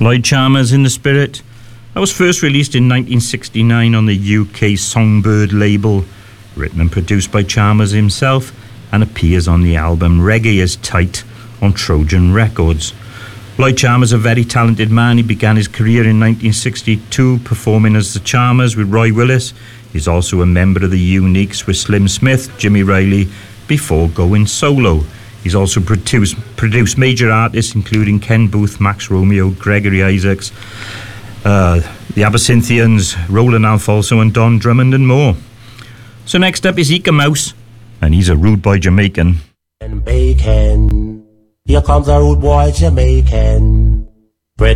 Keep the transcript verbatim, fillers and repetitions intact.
Lloyd Charmers in the Spirit. That was first released in nineteen sixty-nine on the U K Songbird label, written and produced by Charmers himself, and appears on the album Reggae is Tight on Trojan Records. Lloyd Charmers is a very talented man. He began his career in nineteen sixty-two performing as the Charmers with Roy Willis. He's also a member of the Uniques with Slim Smith, Jimmy Riley, before going solo. He's also produced, produced major artists including Ken Booth, Max Romeo, Gregory Isaacs, uh, the Abyssinthians, Roland Alfonso and Don Drummond and more. So next up is Ika Mouse, and he's a rude boy Jamaican. And bacon, here comes a rude boy Jamaican.